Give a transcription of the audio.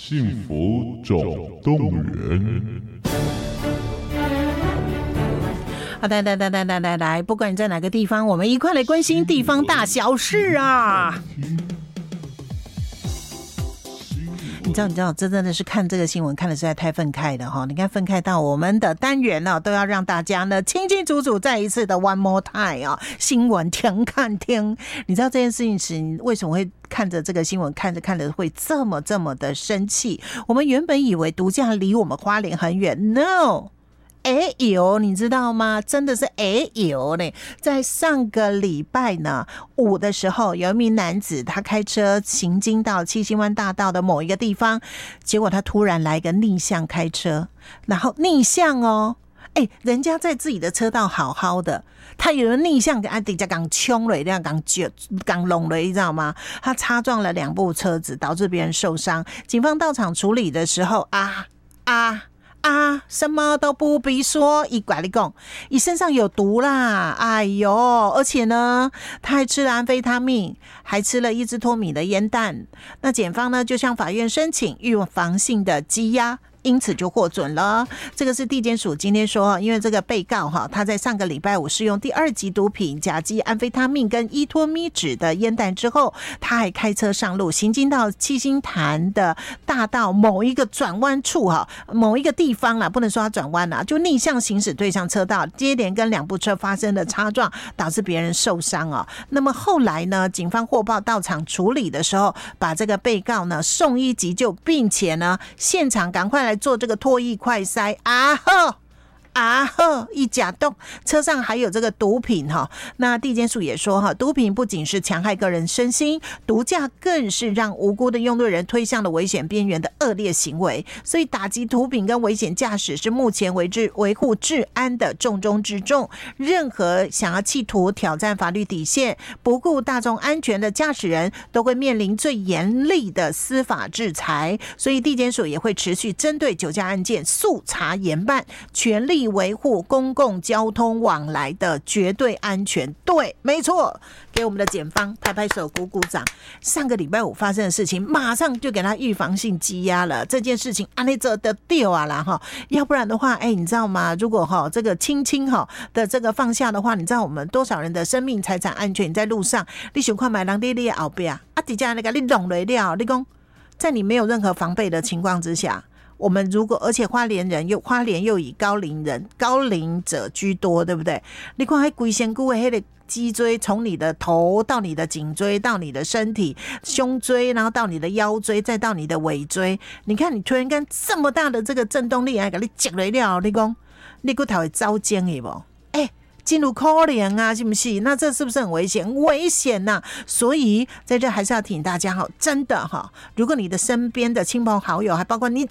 幸福总动员。 好的，来，不管你在哪个地方，我们一块来关心地方大小事啊！你知道，这真的是看这个新闻看的实在太愤慨了哈！你看愤慨到我们的单元呢，都要让大家呢清清楚楚再一次的 one more time 啊！新闻听看听，你知道这件事情是为什么会看着这个新闻看着会这么的生气？我们原本以为毒驾离我们花莲很远 ，no。有你知道吗？真的是有呢！在上个礼拜呢5的时候，有一名男子他开车行经到七星湾大道的某一个地方，结果他突然来个逆向开车，然后逆向哦，人家在自己的车道好好的，他有人逆向给他底下刚冲了，这样刚弄了，你知道吗？他擦撞了2部车子，导致别人受伤。警方到场处理的时候什么都不必说，一拐你讲，你身上有毒啦！哎呦，而且呢，他还吃了安非他命，还吃了伊兹托米的烟弹。那检方呢，就向法院申请预防性的羁押。因此就获准了。这个是地检署今天说，因为这个被告他在上个礼拜5试用第2级毒品甲基安非他命跟伊托咪酯的烟弹之后，他还开车上路，行经到七星潭的大道某一个转弯处某一个地方啦，不能说他转弯啦，就逆向行驶对向车道，接连跟2部车发生了擦撞，导致别人受伤哦。那么后来呢，警方获报到场处理的时候，把这个被告呢送医急救，并且呢现场赶快来做这个唾液快筛一假动，车上还有这个毒品哈。那地检署也说毒品不仅是戕害个人身心，毒驾更是让无辜的用路人推向了危险边缘的恶劣行为。所以打击毒品跟危险驾驶是目前维护治安的重中之重。任何想要企图挑战法律底线、不顾大众安全的驾驶人，都会面临最严厉的司法制裁。所以地检署也会持续针对酒驾案件速查严办，全力维护公共交通往来的绝对安全。对，没错，给我们的检方拍拍手鼓鼓掌。上个礼拜5发生的事情，马上就给他预防性羁押了。这件事情按你做得掉啊啦哈，要不然的话，你知道吗？如果这个轻的这个放下的话，你知道我们多少人的生命财产安全？你在路上，你想看买人在你的后边底下那个你弄了了，你讲在你没有任何防备的情况之下。我们如果而且花莲又以高龄者居多，对不对？你看那龟仙姑的那个脊椎，从你的头到你的颈椎，到你的身体胸椎，然后到你的腰椎，再到你的尾椎。你看你突然间这么大的这个震动力，还给你接了了，你讲你骨头会遭奸的不？进入可怜啊，是不是？那这是不是很危险？危险呐！所以在这还是要提醒大家真的如果你的身边的亲朋好友，还包括你